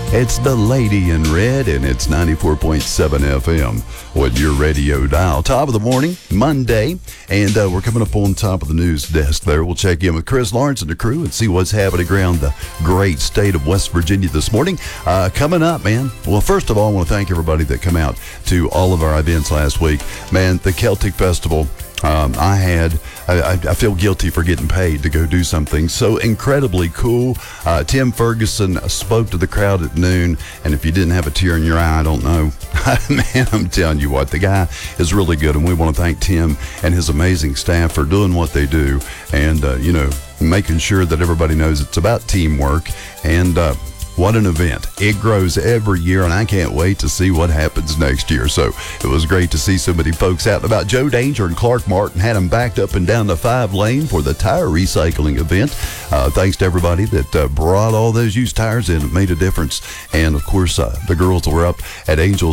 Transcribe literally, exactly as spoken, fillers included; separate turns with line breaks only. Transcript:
It's the Lady in Red, and it's ninety-four point seven F M with your radio dial. Top of the morning, Monday, and uh, we're coming up on top of the news desk there. We'll check in with Chris Lawrence and the crew and see what's happening around the great state of West Virginia this morning. Uh, coming up, man. Well, first of all, I want to thank everybody that come out to all of our events last week. Man, the Celtic Festival. Um, I had, I, I feel guilty for getting paid to go do something so incredibly cool. Uh, Tim Ferguson spoke to the crowd at noon, and if you didn't have a tear in your eye, I don't know. Man, I'm telling you what, the guy is really good, and we want to thank Tim and his amazing staff for doing what they do and, uh, you know, making sure that everybody knows it's about teamwork. And, uh, what an event. It grows every year, and I can't wait to see what happens next year. So it was great to see so many folks out and about. Joe Danger and Clark Martin had them backed up and down the five lane for the tire recycling event. Uh, thanks to everybody that uh, brought all those used tires in. It made a difference. And, of course, uh, the girls were up at Angels